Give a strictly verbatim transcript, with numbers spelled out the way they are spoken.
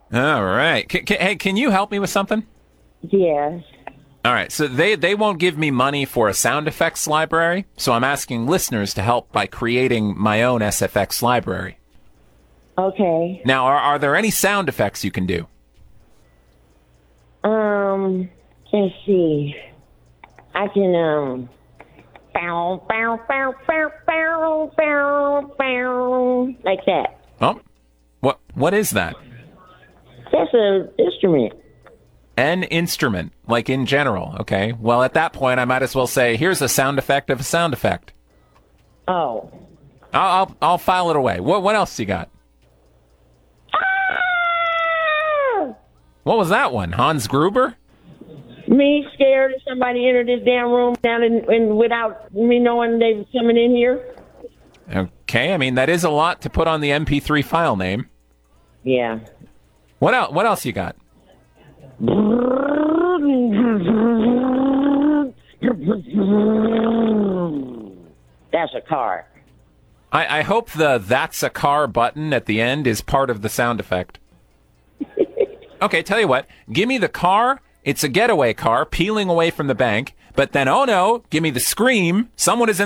All right. C- c- hey, can you help me with something? Yes. All right. So they, they won't give me money for a sound effects library, so I'm asking listeners to help by creating my own S F X library. Okay. Now, are, are there any sound effects you can do? Um, let's see. I can, um, bow, bow, bow, bow, bow, bow, bow, like that. Oh, what what is that? That's an instrument. An instrument, like in general. Okay. Well, at that point, I might as well say, here's a sound effect of a sound effect. Oh. I'll I'll, I'll file it away. What what else you got? Ah! What was that one? Hans Gruber? Me scared if somebody entered this damn room down in, in without me knowing they was coming in here. Okay. I mean, that is a lot to put on the M P three file name. Yeah. What else? What else you got? That's a car. I, I hope the "that's a car" button at the end is part of the sound effect. Okay, tell you what. Give me the car. It's a getaway car peeling away from the bank. But then, oh no, give me the scream. Someone is in